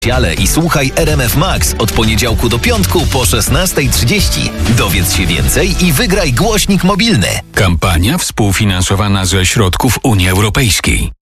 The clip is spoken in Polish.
I słuchaj RMF Max od poniedziałku do piątku po 16:30. Dowiedz się więcej i wygraj głośnik mobilny. Kampania współfinansowana ze środków Unii Europejskiej.